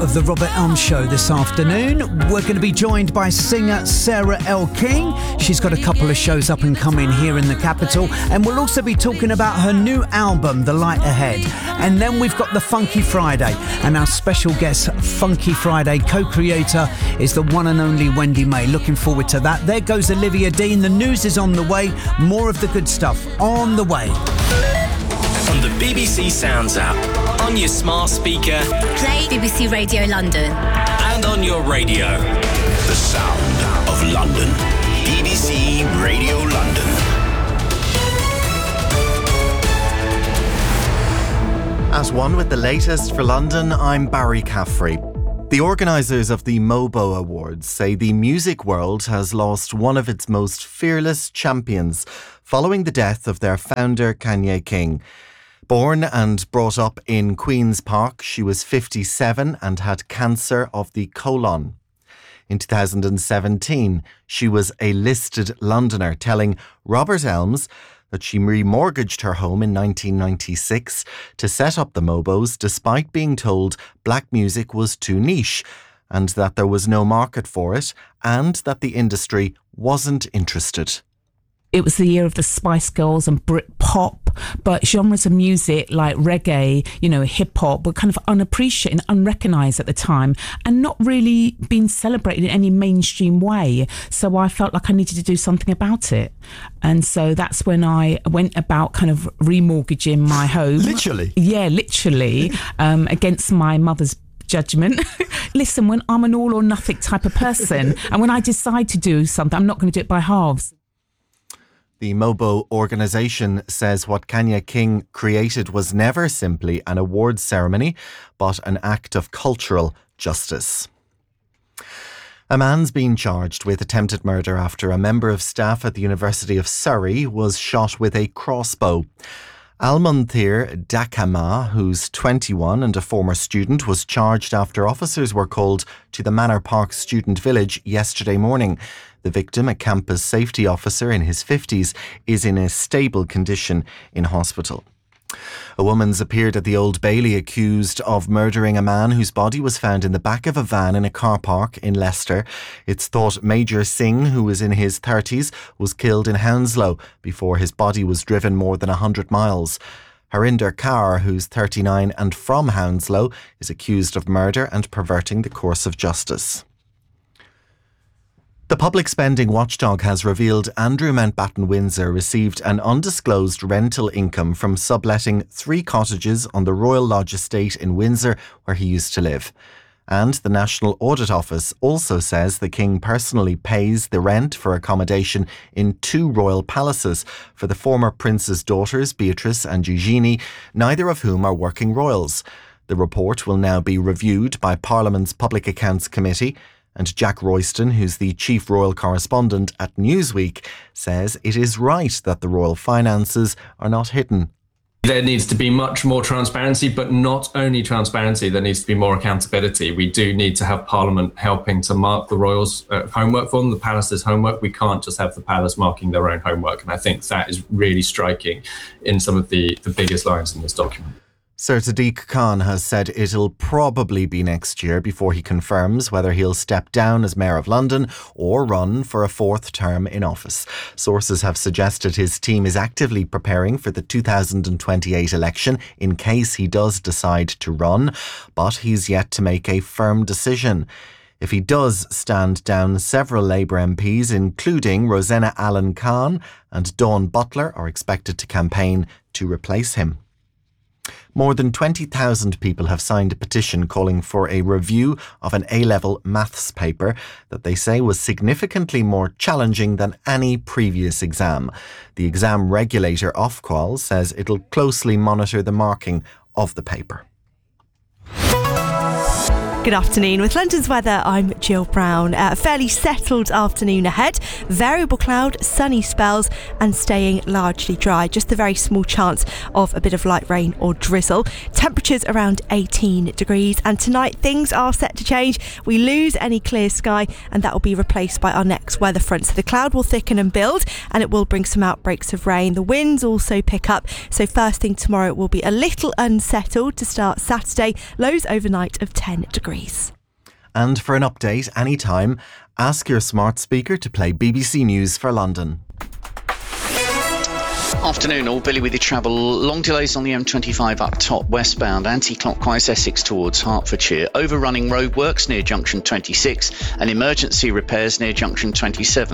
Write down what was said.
Of the Robert Elm Show this afternoon. We're going to be joined by singer Sarah L. King. She's got a couple of shows up and coming here in the capital, and we'll also be talking about her new album, The Light Ahead. And then we've got the Funky Friday, and our special guest, Funky Friday co-creator, is the one and only Wendy May. Looking forward to that. There goes Olivia Dean. The news is on the way. More of the good stuff on the way. On the BBC Sounds app, on your smart speaker, play BBC Radio London, and on your radio. The sound of London. BBC Radio London. At one with the latest for London, I'm Barry Caffrey. The organisers of the MOBO Awards say the music world has lost one of its most fearless champions following the death of their founder, Kanye King. Born and brought up in Queen's Park, she was 57 and had cancer of the colon. In 2017, she was a listed Londoner, telling Robert Elms that she remortgaged her home in 1996 to set up the MOBOs despite being told black music was too niche and that there was no market for it and that the industry wasn't interested. It was the year of the Spice Girls and Britpop, but genres of music like reggae, hip hop were kind of unappreciated and unrecognised at the time and not really being celebrated in any mainstream way. So I felt like I needed to do something about it. And so that's when I went about kind of remortgaging my home. Literally? Yeah, literally, against my mother's judgment. Listen, when I'm an all or nothing type of person, and when I decide to do something, I'm not going to do it by halves. The MOBO organisation says what Kanye King created was never simply an awards ceremony, but an act of cultural justice. A man's been charged with attempted murder after a member of staff at the University of Surrey was shot with a crossbow. Almunthir Dakama, who's 21 and a former student, was charged after officers were called to the Manor Park student village yesterday morning. The victim, a campus safety officer in his 50s, is in a stable condition in hospital. A woman's appeared at the Old Bailey accused of murdering a man whose body was found in the back of a van in a car park in Leicester. It's thought Major Singh, who was in his 30s, was killed in Hounslow before his body was driven more than 100 miles. Harinder Kaur, who's 39 and from Hounslow, is accused of murder and perverting the course of justice. The public spending watchdog has revealed Andrew Mountbatten Windsor received an undisclosed rental income from subletting 3 cottages on the Royal Lodge estate in Windsor, where he used to live. And the National Audit Office also says the King personally pays the rent for accommodation in 2 royal palaces for the former prince's daughters, Beatrice and Eugenie, neither of whom are working royals. The report will now be reviewed by Parliament's Public Accounts Committee. And Jack Royston, who's the chief royal correspondent at Newsweek, says it is right that the royal finances are not hidden. There needs to be much more transparency, but not only transparency, there needs to be more accountability. We do need to have Parliament helping to mark the royals' homework for them, the palace's homework. We can't just have the palace marking their own homework. And I think that is really striking in some of the biggest lines in this document. Sir Sadiq Khan has said it'll probably be next year before he confirms whether he'll step down as Mayor of London or run for a 4th term in office. Sources have suggested his team is actively preparing for the 2028 election in case he does decide to run, but he's yet to make a firm decision. If he does stand down, several Labour MPs, including Rosanna Allen Khan and Dawn Butler, are expected to campaign to replace him. More than 20,000 people have signed a petition calling for a review of an A-level maths paper that they say was significantly more challenging than any previous exam. The exam regulator Ofqual says it'll closely monitor the marking of the paper. Good afternoon. With London's weather, I'm Jill Brown. A fairly settled afternoon ahead. Variable cloud, sunny spells and staying largely dry. Just a very small chance of a bit of light rain or drizzle. Temperatures around 18 degrees. And tonight things are set to change. We lose any clear sky and that will be replaced by our next weather front. So the cloud will thicken and build and it will bring some outbreaks of rain. The winds also pick up. So first thing tomorrow it will be a little unsettled to start Saturday. Lows overnight of 10 degrees. degrees. And for an update anytime, ask your smart speaker to play BBC News for London. Afternoon all, Billy with your travel. Long delays on the M25 up top westbound, anti-clockwise Essex towards Hertfordshire. Overrunning roadworks near junction 26 and emergency repairs near junction 27.